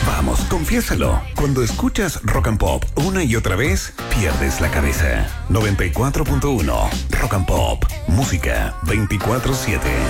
Vamos, confiésalo. Cuando escuchas Rock and Pop una y otra vez, pierdes la cabeza. 94.1 Rock and Pop. Música 24/7.